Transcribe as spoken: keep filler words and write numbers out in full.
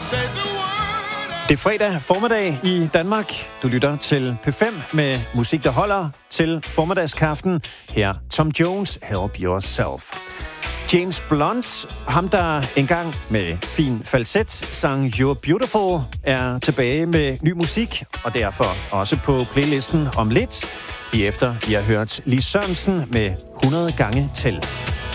Det er fredag formiddag i Danmark. Du lytter til P fem med musik, der holder til formiddagskaften. Her Tom Jones, Help Yourself. James Blunt, ham der engang med fin falset sang You're Beautiful, er tilbage med ny musik, og derfor også på playlisten om lidt, lige efter vi har hørt Lis Sørensen med hundrede gange til.